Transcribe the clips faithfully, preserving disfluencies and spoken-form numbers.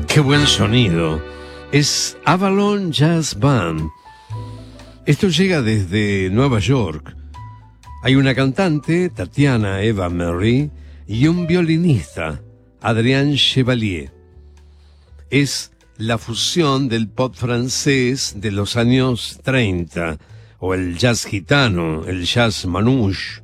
Qué buen sonido. Es Avalon Jazz Band. Esto llega desde Nueva York. Hay una cantante, Tatiana Eva Murray, y un violinista, Adrien Chevalier. Es la fusión del pop francés de los años treinta, o el jazz gitano, el jazz manouche.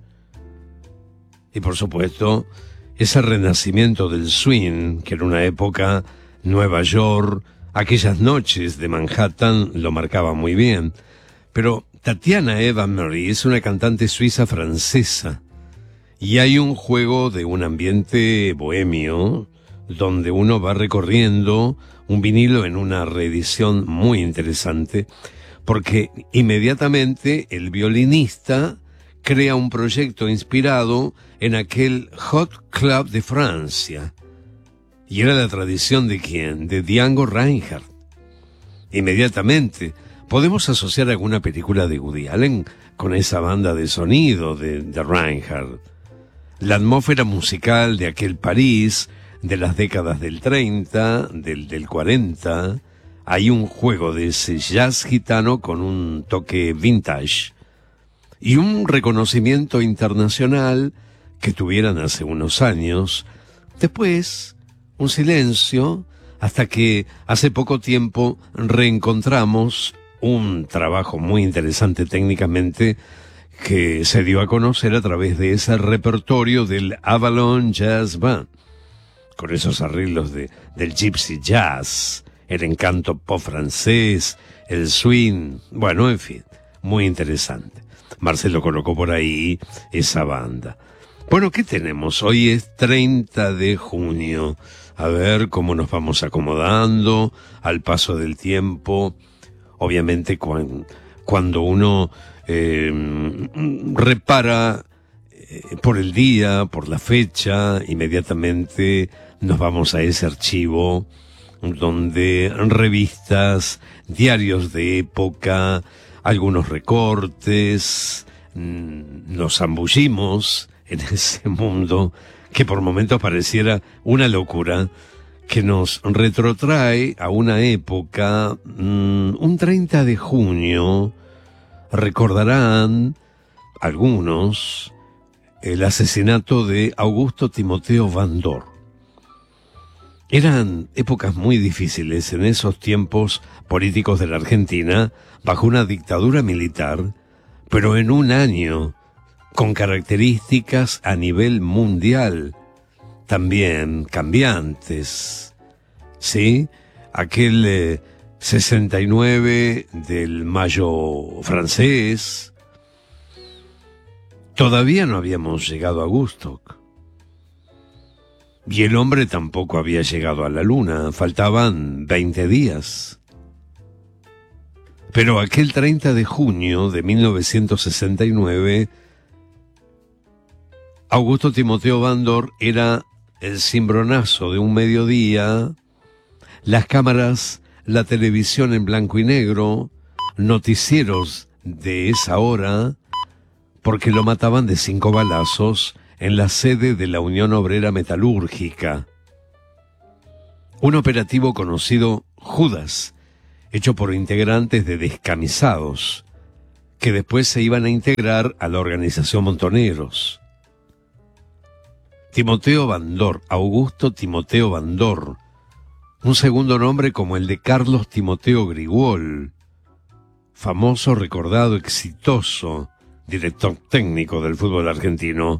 Y por supuesto, ese renacimiento del swing, que en una época Nueva York, aquellas noches de Manhattan lo marcaba muy bien. Pero Tatiana Eva Murray es una cantante suiza francesa. Y hay un juego de un ambiente bohemio, donde uno va recorriendo un vinilo en una reedición muy interesante, porque inmediatamente el violinista crea un proyecto inspirado en aquel Hot Club de Francia. Y era la tradición de quién, de Django Reinhardt. Inmediatamente podemos asociar alguna película de Woody Allen con esa banda de sonido de, de Reinhardt. La atmósfera musical de aquel París de las décadas del treinta, del, del cuarenta, hay un juego de ese jazz gitano con un toque vintage y un reconocimiento internacional que tuvieran hace unos años. Después, un silencio, hasta que hace poco tiempo reencontramos un trabajo muy interesante técnicamente que se dio a conocer a través de ese repertorio del Avalon Jazz Band, con esos arreglos de, del gypsy jazz, el encanto pop francés, el swing, bueno, en fin, muy interesante. Marcelo colocó por ahí esa banda. Bueno, ¿qué tenemos? Hoy es treinta de junio. A ver cómo nos vamos acomodando al paso del tiempo. Obviamente cuando, cuando uno eh, repara eh, por el día, por la fecha, inmediatamente nos vamos a ese archivo donde revistas, diarios de época, algunos recortes, nos zambullimos en ese mundo que por momentos pareciera una locura, que nos retrotrae a una época, mmm, un treinta de junio, recordarán algunos el asesinato de Augusto Timoteo Van Dor. Eran épocas muy difíciles en esos tiempos políticos de la Argentina, bajo una dictadura militar, pero en un año con características a nivel mundial, también cambiantes, ¿sí? Aquel eh, sesenta y nueve del Mayo francés. Todavía no habíamos llegado a Woodstock. Y el hombre tampoco había llegado a la luna, faltaban veinte días. Pero aquel treinta de junio de mil novecientos sesenta y nueve, Augusto Timoteo Van Dor era el cimbronazo de un mediodía, las cámaras, la televisión en blanco y negro, noticieros de esa hora, porque lo mataban de cinco balazos en la sede de la Unión Obrera Metalúrgica. Un operativo conocido Judas, hecho por integrantes de descamisados, que después se iban a integrar a la organización Montoneros. Timoteo Van Dor, Augusto Timoteo Van Dor, un segundo nombre como el de Carlos Timoteo Grigol, famoso, recordado, exitoso director técnico del fútbol argentino.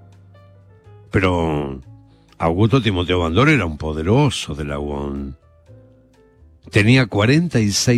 Pero Augusto Timoteo Van Dor era un poderoso de la U O N. Tenía cuarenta y seis